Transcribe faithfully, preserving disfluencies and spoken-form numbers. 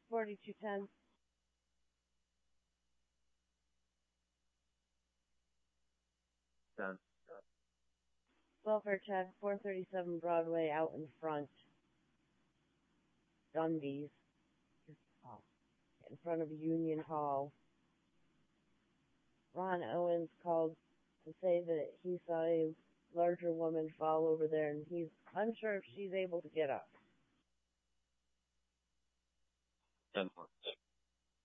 forty-two ten. ten. Welfare check, four thirty-seven Broadway, out in front. Dundee's. Oh, in front of Union Hall. Ron Owens called to say that he saw a larger woman fall over there, and he's unsure if she's able to get up. ten more.